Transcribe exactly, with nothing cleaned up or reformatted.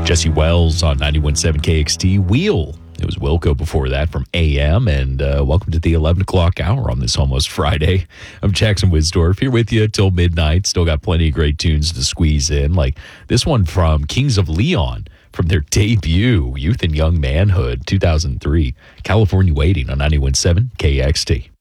Jesse Wells on ninety-one point seven K X T. Wheel. It was Wilco before that from A M. And uh, welcome to the eleven o'clock hour on this almost Friday. I'm Jackson Wisdorf here with you till midnight. Still got plenty of great tunes to squeeze in, like this one from Kings of Leon from their debut, Youth and Young Manhood, two thousand three. California Waiting on ninety-one point seven K X T.